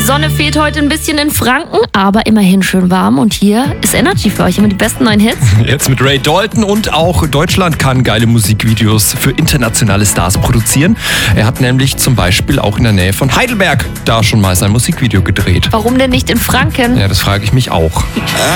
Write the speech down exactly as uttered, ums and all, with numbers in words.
Sonne fehlt heute ein bisschen in Franken, aber immerhin schön warm. Und hier ist Energy für euch immer die besten neuen Hits. Jetzt mit Ray Dalton, und auch Deutschland kann geile Musikvideos für internationale Stars produzieren. Er hat nämlich zum Beispiel auch in der Nähe von Heidelberg da schon mal sein Musikvideo gedreht. Warum denn nicht in Franken? Ja, das frage ich mich auch.